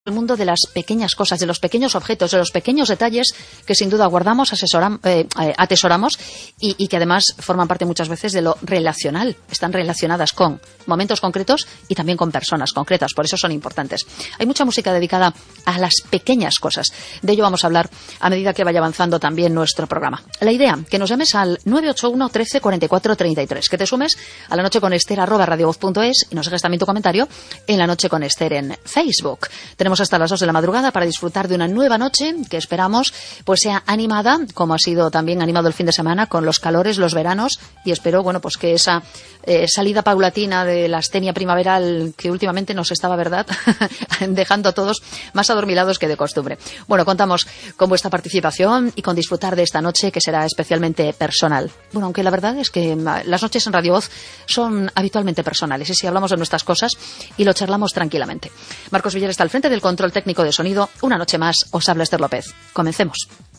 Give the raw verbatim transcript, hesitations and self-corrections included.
el mundo de las pequeñas cosas, de los pequeños objetos, de los pequeños detalles que sin duda guardamos, asesoram, eh, eh, atesoramos y, y que además forman parte muchas veces de lo relacional. Están relacionadas con momentos concretos y también con personas concretas, por eso son importantes. Hay mucha música dedicada a las pequeñas cosas. De ello vamos a hablar a medida que vaya avanzando también nuestro programa. La idea, que nos llames al nueve ocho uno, trece, cuarenta y cuatro, treinta y tres, que te sumes a La Noche con Ester arroba radiovoz punto es y nos dejes también tu comentario en La Noche con Ester en Facebook. Tenemos hasta las dos de la madrugada para disfrutar de una nueva noche que esperamos pues sea animada, como ha sido también animado el fin de semana con los calores, los veranos, y espero bueno pues que esa eh, salida paulatina de la astenia primaveral que últimamente nos estaba, ¿verdad?, dejando a todos más adormilados que de costumbre. Bueno, contamos con vuestra participación y con disfrutar de esta noche que será especialmente personal. Bueno, aunque la verdad es que las noches en Radio Voz son habitualmente personales, y si hablamos de nuestras cosas y lo charlamos tranquilamente. Marcos Villar está al frente del control técnico de sonido. Una noche más os habla Ester López. Comencemos.